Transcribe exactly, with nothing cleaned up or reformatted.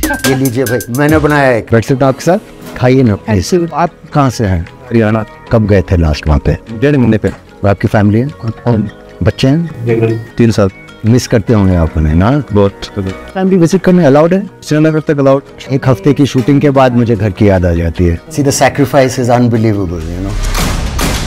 ये लीजिए भाई, मैंने बनाया है बेडशीट आपके साथ, खाइए ना। ऐसे आप कहाँ से हैं? हरियाणा। कब गए थे लास्ट वहाँ पे? डेढ़ महीने पे। आपकी फैमिली है, बच्चे हैं? तीन साल। मिस करते होंगे आप उन्हें ना? बहुत। फैमिली विजिट करने अलाउड है? श्रीनगर तक अलाउड। एक हफ्ते की शूटिंग के बाद मुझे घर की याद आ जाती है। See the sacrifice is unbelievable, you know.